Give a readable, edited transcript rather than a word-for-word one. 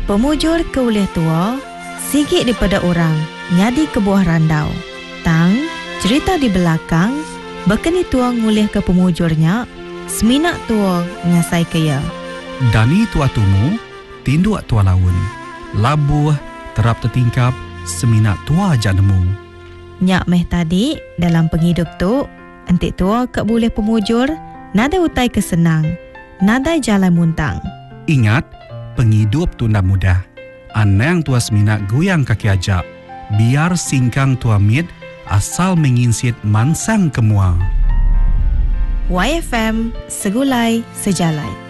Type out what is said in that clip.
Pemujur ke uliah tua, sikit daripada orang, nyadi ke buah randau. Tang, cerita di belakang, bekeni tua nguliah ke pemujurnya, seminak tua ngasai kaya. Dani tua tumu, tinduak tua laun. Labuh, terap tertingkap, seminak tua jak nemu. Nyak meh tadi, dalam penghidup tu, entik tua ke boleh pemujur, nada utai kesenang, nada jalan muntang. Ingat, penghidup tu ndak mudah. Anang tua seminak goyang kaki ajak. Biar singkang tua mit, asal menginsit mansang kemua. YFM, segulai sejalai.